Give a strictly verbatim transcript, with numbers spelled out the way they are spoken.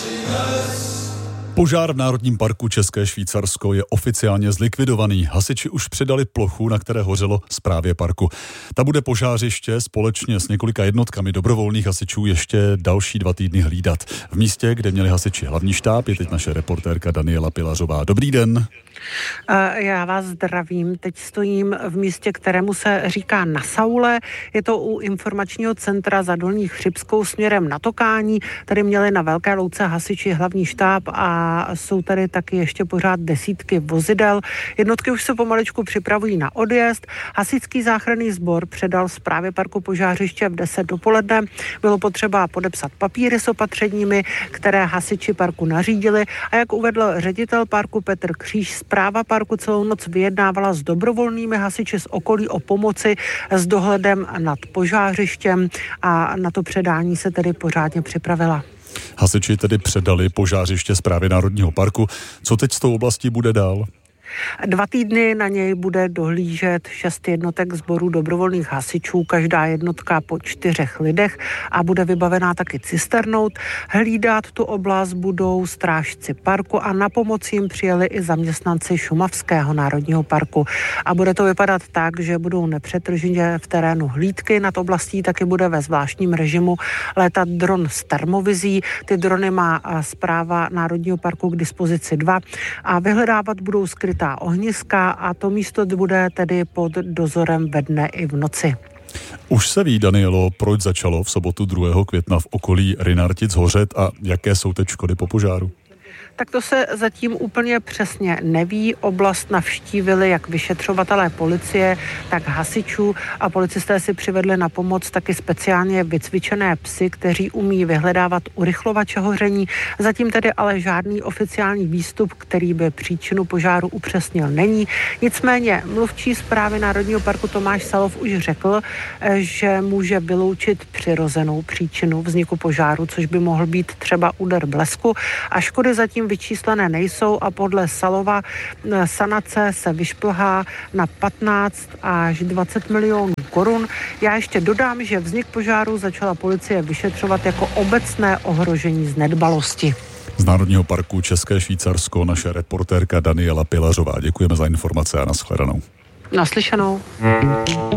Požár v Národním parku České Švýcarsko je oficiálně zlikvidovaný. Hasiči už předali plochu, na které hořelo správě parku. Ta bude požářiště společně s několika jednotkami dobrovolných hasičů ještě další dva týdny hlídat. V místě, kde měli hasiči hlavní štáb, je teď naše reportérka Daniela Pilařová. Dobrý den. Já vás zdravím. Teď stojím v místě, kterému se říká Na Saule. Je to u informačního centra za Dolní Chřibskou směrem na Tokání. Tady měli na Velké Louce hasiči hlavní štáb a jsou tady taky ještě pořád desítky vozidel. Jednotky už se pomaličku připravují na odjezd. Hasičský záchranný sbor předal správě parku požářiště v deset dopoledne. Bylo potřeba podepsat papíry s opatřeními, které hasiči parku nařídili, a jak uvedl ředitel parku Petr Kříž, správa parku celou noc vyjednávala s dobrovolnými hasiči z okolí o pomoci s dohledem nad požářištěm a na to předání se tedy pořádně připravila. Hasiči tedy předali požářiště správě Národního parku. Co teď s tou oblastí bude dál? Dva týdny na něj bude dohlížet šest jednotek sborů dobrovolných hasičů, každá jednotka po čtyřech lidech, a bude vybavená taky cisternou. Hlídat tu oblast budou strážci parku a na pomoc jim přijeli i zaměstnanci Šumavského národního parku. A bude to vypadat tak, že budou nepřetržitě v terénu hlídky. Nad oblastí taky bude ve zvláštním režimu létat dron s termovizí. Ty drony má správa Národního parku k dispozici dva a vyhledávat budou skrytá ohniska, a to místo bude tedy pod dozorem ve dne i v noci. Už se ví, Danielo, proč začalo v sobotu druhého května v okolí Rynartic hořet a jaké jsou teď škody po požáru? Tak to se zatím úplně přesně neví. Oblast navštívili jak vyšetřovatelé policie, tak hasičů, a policisté si přivedli na pomoc taky speciálně vycvičené psy, kteří umí vyhledávat urychlovače hoření. Zatím tedy ale žádný oficiální výstup, který by příčinu požáru upřesnil, není. Nicméně mluvčí správy Národního parku Tomáš Salov už řekl, že může vyloučit přirozenou příčinu vzniku požáru, což by mohl být třeba úder blesku, a škody zatím vyčíslené nejsou a podle Salova sanace se vyšplhá na patnáct až dvacet milionů korun. Já ještě dodám, že vznik požáru začala policie vyšetřovat jako obecné ohrožení z nedbalosti. Z Národního parku České Švýcarsko naše reportérka Daniela Pilařová. Děkujeme za informace a nashledanou. Naslyšenou.